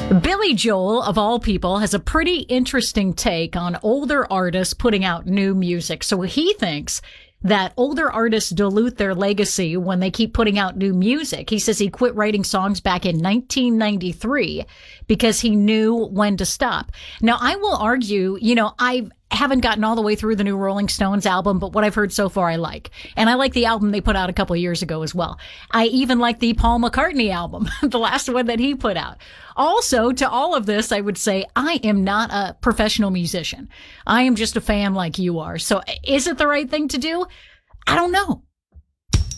Billy Joel, of all people, has a pretty interesting take on older artists putting out new music. So he thinks that older artists dilute their legacy when they keep putting out new music. He says he quit writing songs back in 1993 because he knew when to stop. Now, I will argue, I haven't gotten all the way through the new Rolling Stones album, but what I've heard so far I like. And I like the album they put out a couple of years ago as well. I even like the Paul McCartney album, the last one that he put out. Also, to all of this, I would say I am not a professional musician. I am just a fan like you are. So is it the right thing to do? I don't know.